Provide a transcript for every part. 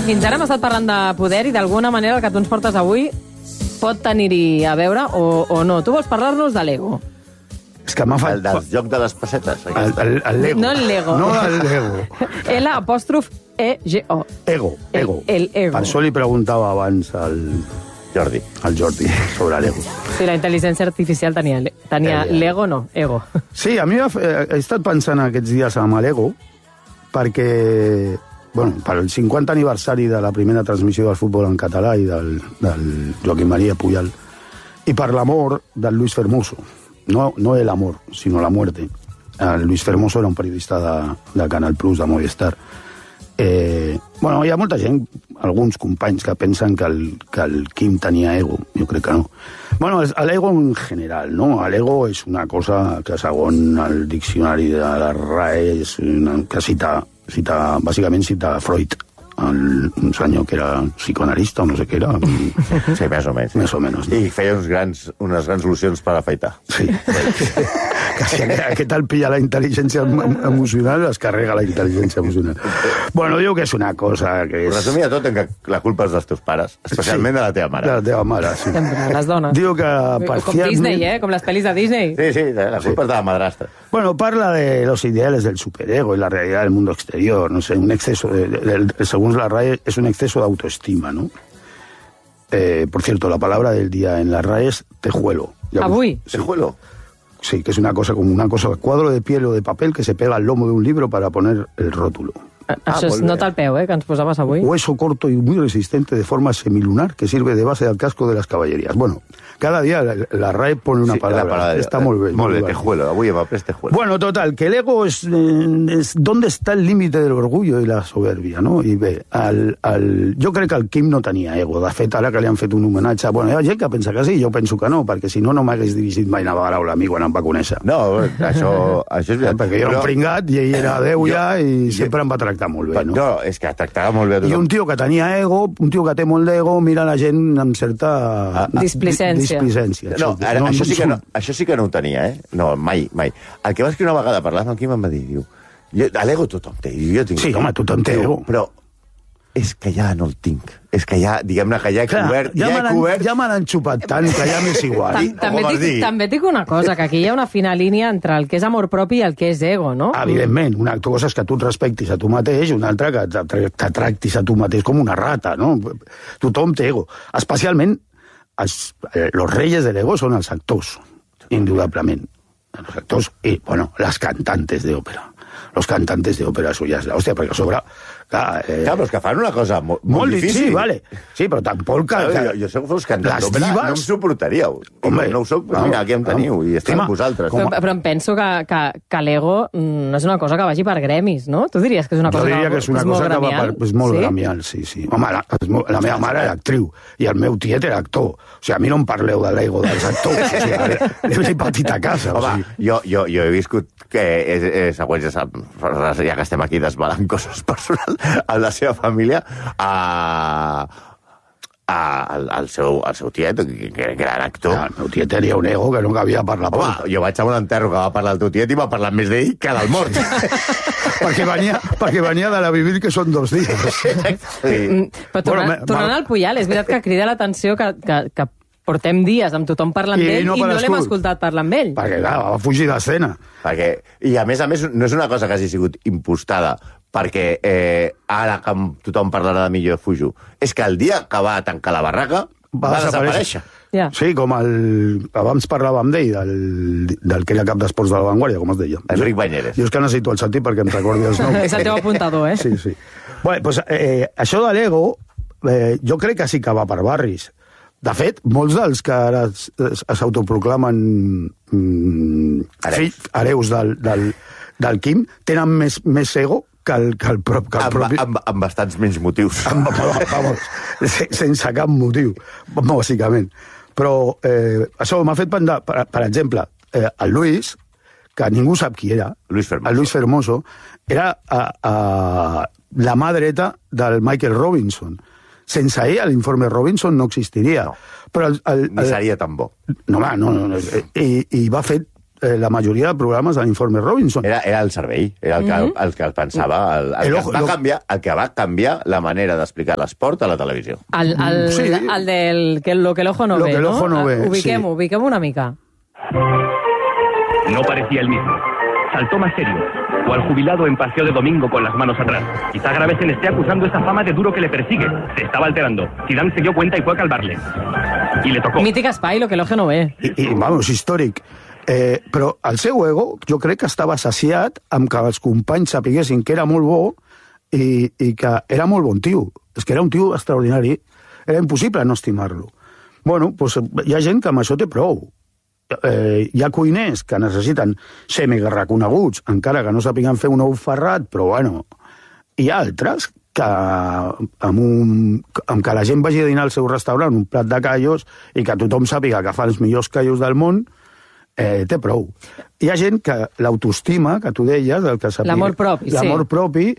fins ara hem estat parlant de poder i d'alguna manera el que tu ens portes avui pot tenir-hi a veure o no. Tu vols parlar-nos de l'ego. És que m'ha faltat... Del joc de les pessetes. El Lego. No el Lego. No el Lego. L''E'-G-O. Ego. El ego. Per això li preguntava abans al Jordi sobre l'ego. Sí, la intel·ligència artificial tenia l'ego, no, ego. Sí, a mi he estat pensant aquests dies amb l'ego perquè, bueno, per el 50 aniversari de la primera transmissió del futbol en català i del Joaquim María Puyal i per l'amor del Luis Fermoso. No el amor, sino la muerte. Luis Fermoso era un periodista de Canal Plus, de Movistar. Bueno, hi ha molta gent, alguns companys, que pensen que el Quim tenia ego. Jo crec que no. Bueno, l'ego en general, no? L'ego és una cosa que, segons el diccionari de la RAE, que bàsicament cita Freud, un senyor que era psicoanalista o no sé què era. Sí, més o menys. Més o menys. I feia unes grans solucions per afaitar. Sí. Que si aquest el pilla la intel·ligència emocional, es carrega la intel·ligència emocional. Bueno, diu que és una cosa que és... Resumir de tot en que la culpa és dels teus pares, especialment de la teva mare. De la teva mare, sí. Sempre, les dones. Diu que com Disney, com les pel·lis de Disney. Sí, la culpa és de la madrastra. Bueno, parla de los ideales del superego y la realidad del mundo exterior, no sé, un exceso, según la RAE, es un exceso de autoestima, ¿no? Por cierto, la palabra del día en la RAE es tejuelo. ¿Avui? ¿Tejuelo? Sí, que es una cosa como cuadro de piel o de papel que se pega al lomo de un libro para poner el rótulo. Això és nota al peu, que ens posaves avui. Hueso corto y muy resistente de forma semilunar que sirve de base al casco de las caballerías. Bueno, cada día la RAE pone una palabra. Está muy bien. Molt bé, tejuelo. Avui hem après tejuelo. Bueno, total, que el ego es ¿dónde está el límite del orgullo y la soberbia, no? I bé, jo crec que el Quim no tenia ego. De fet, ara que li han fet un homenatge... Bueno, hi ha gent que pensa que sí, jo penso que no, perquè si no, no m'hagués dirigit mai una paraula a mi quan em va conèixer. No, això és veritat. Perquè jo era un pringat i ell era Déu ja i sempre em va tractar molt bé, no? No, és que tractava molt bé a tothom. I un tio que tenia ego, un tio que té molt d'ego, mira la gent amb certa... Displicència. No, això sí que no ho tenia, No, mai. El que va escriure una vegada parlant amb el Quim em va dir, diu, l'ego tothom té. Sí, home, tothom té ego. Però és que ja no el tinc. És que ja, diguem-ne, que ja he cobert... Ja me l'han xupat tant que ja m'és igual. També dic una cosa, que aquí hi ha una fina línia entre el que és amor propi i el que és ego, no? Evidentment, una cosa és que tu et respectis a tu mateix, una altra que te tractis a tu mateix com una rata, no? Tothom té ego. Especialment, los reyes del ego són els actors, indudablement. Los actors i, bueno, las cantantes de ópera. Los cantantes de ópera, això ja és l'hòstia, perquè a sobre... Clar, però és que fan una cosa molt difícil. Sí, vale. Sí, però tampoc... Jo sé que fos cantant d'òpera, no em suportaríeu. Home, no ho soc, però mira, aquí em teniu, i estem amb vosaltres. Però em penso que l'ego no és una cosa que vagi per gremis, no? Tu diries que és una cosa que és molt gremial? És molt gremial, sí. Home, la meva mare era actriu, i el meu tiet era actor. O sigui, a mi no em parleu de l'ego dels actors. O sigui, l'he patit a casa. Home, jo he viscut segons ja que estem aquí desvelant coses personals a la seva família, al seu tiet, que era actor. El meu tiet tenia un ego que no cabia per la porta. Jo vaig a un enterro que va parlar el teu tiet i va parlar més d'ell que del mort. perquè venia de la vivir que són 2 dies. Però tornant al Puyal, és veritat que crida l'atenció que portem dies amb tothom parlant d'ell i no l'hem escoltat parlar amb ell. Perquè, clar, va fugir d'escena. I, a més, no és una cosa que hagi sigut impostada perquè ara que tothom parlarà de mi jo fujo. És que el dia que va tancar la barraca va desaparèixer. Yeah. Sí, com abans parlàvem d'ell, del que era cap d'esports de La Vanguardia, com es deia. Enric Banyeres. Jo és que necessito el sentit perquè em recordi els noms. És el teu apuntador, Sí. Bueno, doncs això de l'ego, jo crec que sí que va per barris. De fet, molts dels que ara s'autoproclamen hereus del Quim tenen més ego que el propi... Amb bastants menys motius. Sense cap motiu, bàsicament. Però això m'ha fet pensar, per exemple, el Luis, que ningú sap qui era, el Luis Fermoso, era la mà dreta del Michael Robinson. Sense ell, l'informe Robinson no existiria. No. Però ni seria tan bo. No. I va fer la majoria de programes de l'informe Robinson. Era el cervell, era el que pensava, el que va canviar la manera d'explicar l'esport a la televisió. El del que lo que el ojo no ve, ¿no? Ubiquem una mica. No parecía el mismo. Saltó más serio, cual jubilado en paseo de domingo con las manos atrás. Quizá Gravesen esté acusando esa fama de duro que le persigue. Se estaba alterando. Zidane se dio cuenta y fue a calmarle. Y le tocó. Mític espai, lo que el ojo no ve. I vamos, històric. Però el seu ego, jo crec que estava saciat amb que els companys sapiguessin que era molt bo i que era molt bon tio. És que era un tio extraordinari. Era impossible no estimar-lo. Bueno, doncs hi ha gent que amb això té prou. Hi ha cuiners que necessiten ser mega reconeguts, encara que no sàpiguen fer un ou ferrat, però bueno, hi ha altres que amb que la gent vagi a dinar al seu restaurant un plat de callos i que tothom sàpiga que fa els millors callos del món, té prou. Hi ha gent que l'autoestima, que tu deies, l'amor propi, l'amor propi,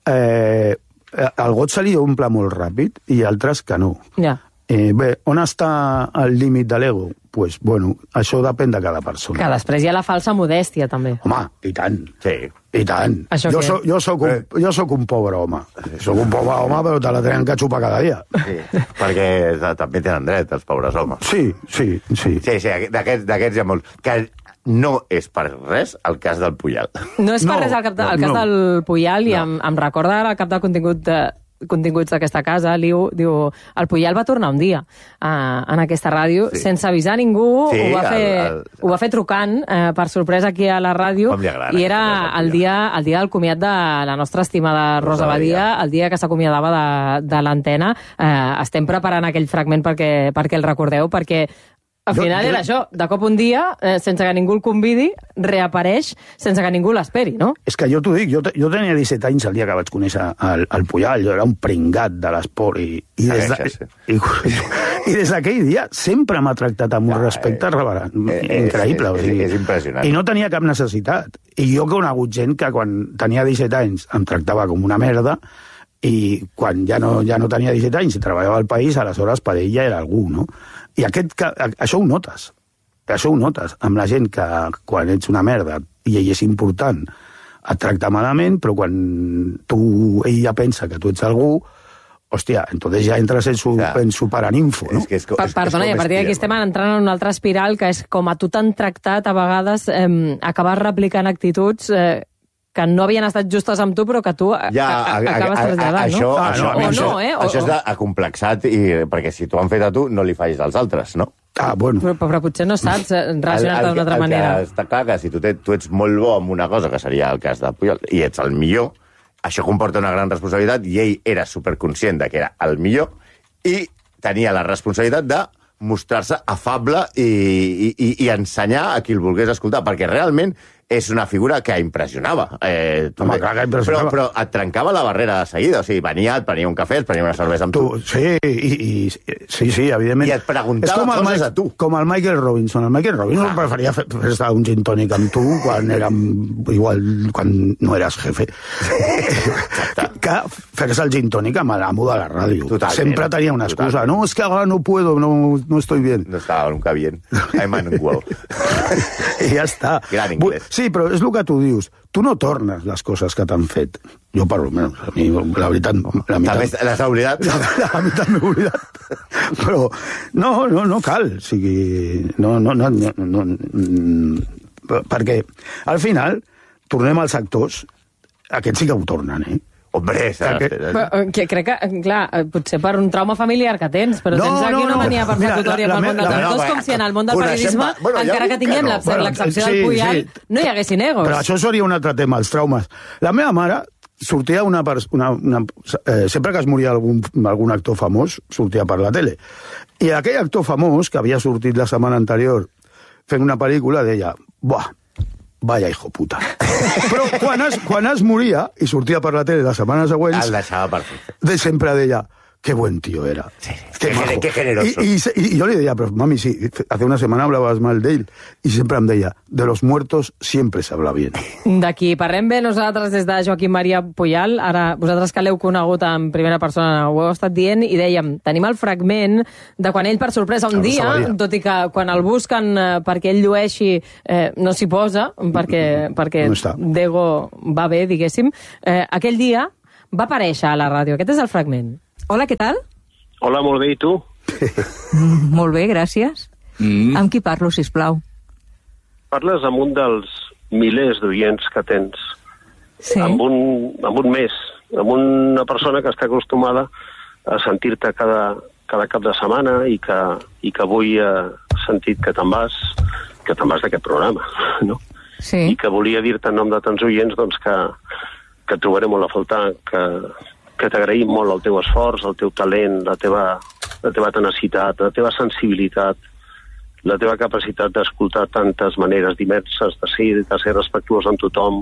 el got se li omple molt ràpid i altres que no. Ja. Bé, on està el límit de l'ego? Pues, bueno, això depèn de cada persona. Que després hi ha la falsa modèstia, també. Home, i tant. Sí. I tant. Jo soc un pobre home. Soc un pobre home, però te la tenen que xupar cada dia. Sí, perquè també tenen dret, els pobres homes. Sí. Sí, d'aquests hi ha molts. Que no és per res el cas del Puyal. No és per res el cas del Puyal, i em recorda el cap de continguts d'aquesta casa, diu, el Puyal va tornar un dia en aquesta ràdio, sense avisar ningú, ho va fer trucant per sorpresa aquí a la ràdio, i era el dia del comiat de la nostra estimada Rosa Badia, el dia que s'acomiadava de l'antena. Estem preparant aquell fragment perquè el recordeu, perquè al final era això, de cop un dia, sense que ningú el convidi, reapareix sense que ningú l'esperi, no? És que jo t'ho dic, jo tenia 17 anys el dia que vaig conèixer el Puyal, jo era un pringat de l'esport, i des d'aquell dia sempre m'ha tractat amb un respecte increïble. És impressionant. I no tenia cap necessitat. I jo he conegut gent que quan tenia 17 anys em tractava com una merda, i quan ja no tenia 17 anys i treballava al país, aleshores per ell ja era algú, no? I això ho notes. Això ho notes amb la gent que quan ets una merda i ell és important et tracta malament, però quan ell ja pensa que tu ets algú, hòstia, entonces ja entres en su paraninfo, no? Perdona, i a partir d'aquí estem entrant en una altra espiral, que és com a tu t'han tractat a vegades, acabes replicant actituds que no havien estat justes amb tu, però que tu acabes traslladant, no? Això és acomplexat, perquè si t'ho han fet a tu, no li facis als altres, no? Bueno. Però potser no saps relacionar-te d'una altra manera. Està clar que si tu ets molt bo en una cosa, que seria el cas de Puyol, i ets el millor, això comporta una gran responsabilitat, i ell era superconscient que era el millor, i tenia la responsabilitat de mostrar-se afable i ensenyar a qui el volgués escoltar, perquè realment és una figura que impressionava. Però et trencava la barrera de seguida. O sigui, et prenia un cafè, et prenia una cervesa amb tu. Sí, evidentment. I et preguntava coses a tu. Com el Michael Robinson. El Michael Robinson preferia fer un gin tònic amb tu quan no eres jefe. Que fer-se el gin tònic amb l'amo de la ràdio. Sempre tenia una excusa. No, és que ara no puedo, no estoy bien. No estava nunca bien. I'm unwell. I ja està. Gran inglès. Sí, però és el que tu dius. Tu no tornes les coses que t'han fet. Jo parlo, a mi, la veritat... Les ha oblidat? La meitat m'he oblidat. Però no cal. O sigui, perquè, al final, tornem als actors, aquests sí que ho tornen, Hombre, crec que, clar, potser per un trauma familiar que tens, però tens aquí una mania persecutòria pel món dels actors, com si en el món del periodisme, encara que tinguem l'excepció del Puyal, no hi haguessin egos. Però això seria un altre tema, els traumes. La meva mare sortia sempre que es moria algun actor famós, sortia per la tele. I aquell actor famós, que havia sortit la setmana anterior fent una pel·lícula, deia, buah, vaya hijo puta. Però quan es moria i sortia per la tele la setmana següent, el deixava per fer. Sempre deia, qué buen tío era. Sí, qué generoso. Y yo le decía, pero mami, sí, hace una semana hablabas mal d'ell, i sempre em deia, de los muertos siempre se habla bien. D'aquí parlem bé nosaltres des de Joaquim Maria Puyal. Ara, vosaltres que l'heu conegut en primera persona, ho heu estat dient, i dèiem, tenim el fragment de quan ell, per sorpresa, un dia, tot i que quan el busquen perquè ell llueixi, no s'hi posa, perquè no Dego va bé, diguéssim, aquell dia va aparèixer a la ràdio. Aquest és el fragment. Hola, què tal? Hola, molt bé, i tu? Molt bé, gràcies. Amb qui parlo, sisplau? Parles amb un dels milers d'oients que tens. Sí. Amb un més. Amb una persona que està acostumada a sentir-te cada cap de setmana i que avui ha sentit que te'n vas d'aquest programa, no? Sí. I que volia dir-te en nom de tants oients doncs, que et trobaré molt a faltar, que t'agraïm molt el teu esforç, el teu talent, la teva tenacitat, la teva sensibilitat, la teva capacitat d'escoltar tantes maneres diverses de ser respectuós amb tothom,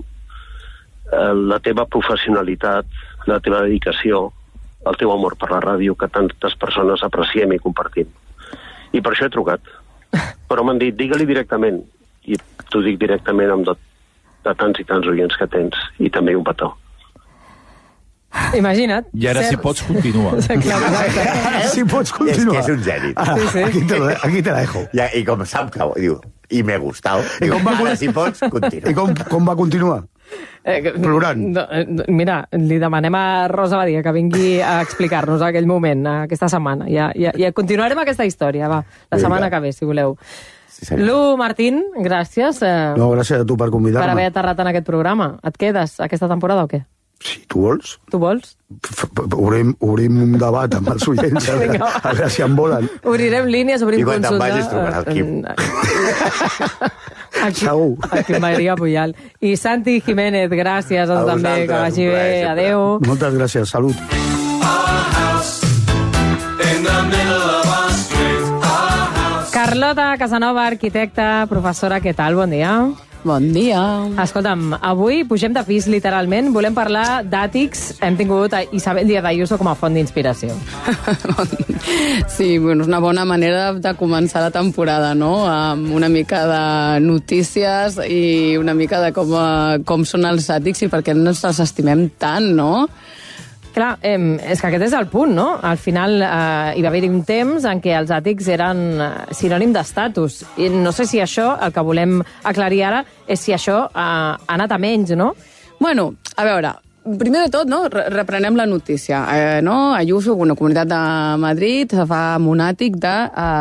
la teva professionalitat, la teva dedicació, el teu amor per la ràdio, que tantes persones apreciem i compartim. I per això he trucat. Però m'han dit, digue-li directament, i t'ho dic directament amb de tants i tants oients que tens, i també un petó. Imagina't. I ara, si pots, continua. Si pots, continua. És que és un geni. Sí. Aquí te la dejo. I com sap que diu, i m'he gustat, diu, ara si pots, continua. I com va continuar? Plorant. Mira, li demanem a Rosa Badia que vingui a explicar-nos aquell moment, aquesta setmana. Ja continuarem aquesta història, va, la setmana que ve, si voleu. Sí, Lu, Martín, gràcies. No, gràcies a tu per convidar-me. Per haver aterrat en aquest programa. Et quedes aquesta temporada o què? Si tu vols. Tu vols? Obrim un debat amb els oients, a veure si em volen. Obrirem línies, obrim consulta. I quan te'n vagis trucarà el Quim. Segur. Aquí Maria Puyal. I Santi Jiménez, gràcies a tu també, que vagi bé. Adéu. Moltes gràcies, salut. Carlota Casanova, arquitecta, professora, què tal? Bon dia. Bon dia. Escolta'm, avui pugem de pis, literalment. Volem parlar d'àtics. Hem tingut a Isabel Díaz Ayuso com a font d'inspiració. Sí, bueno, és una bona manera de començar la temporada, no? Amb una mica de notícies i una mica de com són els àtics i per què no els estimem tant, no? Clar, és que aquest és el punt, no? Al final hi va haver-hi un temps en què els àtics eren sinònim d'estatus. I no sé si això, el que volem aclarir ara, és si això ha anat a menys, no? Bueno, a veure, primer de tot, no, reprenem la notícia. Ayuso, una comunitat de Madrid, fa amb un àtic de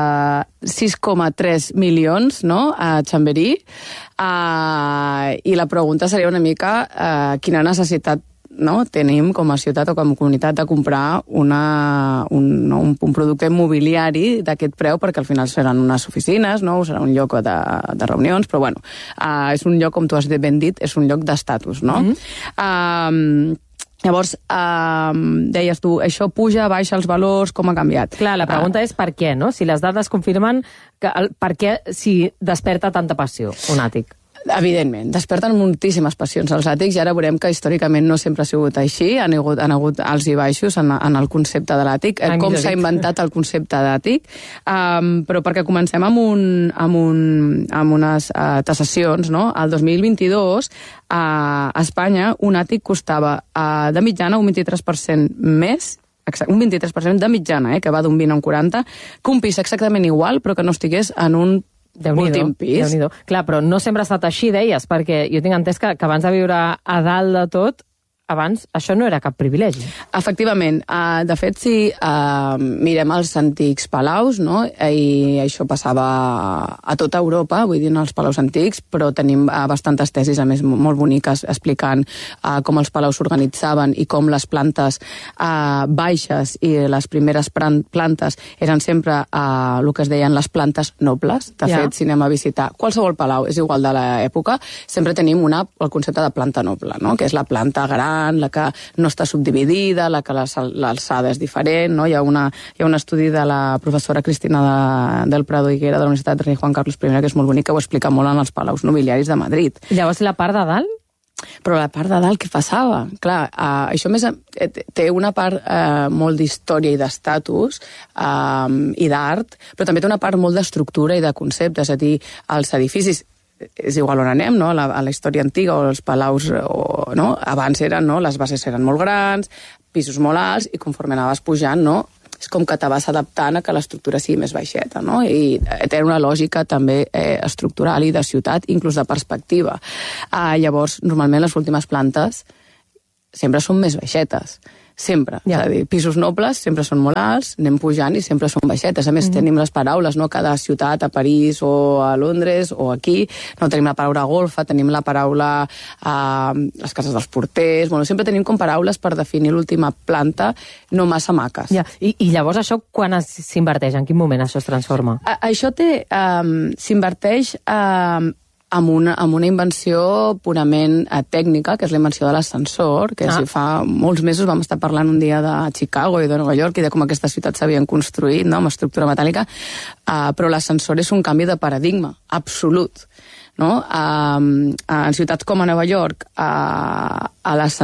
6,3 milions, no?, a Chamberí. I la pregunta seria una mica quina necessitat tenim com a ciutat o com a comunitat de comprar un producte immobiliari d'aquest preu, perquè al final seran unes oficines, no? Serà un lloc de reunions, però bueno, és un lloc, com tu has ben dit, és un lloc d'estatus, no? Llavors, deies tu, això puja, baixa els valors, com ha canviat? Clar, la pregunta és per què, no? Si les dades confirmen per què si desperta tanta passió un àtic. Evidentment, desperten moltíssimes passions als àtics i ara veurem que històricament no sempre ha sigut així, han hagut alts i baixos en el concepte de l'àtic, com s'ha inventat el concepte d'àtic, però perquè comencem amb unes tasacions, no? El 2022 a Espanya un àtic costava de mitjana un 23% més, un 23% de mitjana, que va d'un 20 a un 40, que un pis exactament igual però que no estigués en un últim pis. Clar, però no sempre ha estat així, deies, perquè jo tinc entès que abans de viure a dalt de tot, abans això no era cap privilegi. Efectivament. De fet, si mirem els antics palaus, no? I això passava a tota Europa, vull dir, els palaus antics, però tenim bastantes tesis, a més, molt boniques, explicant com els palaus s'organitzaven i com les plantes baixes i les primeres plantes eren sempre el que es deien les plantes nobles. De fet, si anem a visitar qualsevol palau, és igual de l'època, sempre tenim el concepte de planta noble, no? Que és la planta gran, la que no està subdividida, la que l'alçada és diferent, no? Hi ha un estudi de la professora Cristina del Prado Higuera de la Universitat Rei Juan Carlos I, que és molt bonic, que ho explica molt en els palaus nobiliaris de Madrid. Llavors, la part de dalt? Però la part de dalt, què passava? Clar, això més té una part molt d'història i d'estatus i d'art, però també té una part molt d'estructura i de concepte, és a dir, els edificis, és igual on anem, no? A la història antiga o els palaus, no? Abans eren, no? Les bases eren molt grans, pisos molt alts, i conforme anaves pujant, no? És com que te vas adaptant a que l'estructura sigui més baixeta, no? I té una lògica també estructural i de ciutat, inclús de perspectiva. Llavors, normalment les últimes plantes sempre són més baixetes. Sempre. És a dir, pisos nobles sempre són molt alts, anem pujant i sempre són baixetes. A més, tenim les paraules, no? Cada ciutat, a París o a Londres o aquí, no tenim la paraula golfa, tenim la paraula les cases dels porters, bueno, sempre tenim com paraules per definir l'última planta no massa maques. I llavors això quan s'inverteix? En quin moment això es transforma? Això s'inverteix amb una invenció purament tècnica, que és la invenció de l'ascensor, que fa molts mesos vam estar parlant un dia de Chicago i de Nova York i de com aquestes ciutats s'havien construït, no?, amb estructura metàl·lica, però l'ascensor és un canvi de paradigma absolut. No? En ciutats com a Nova York,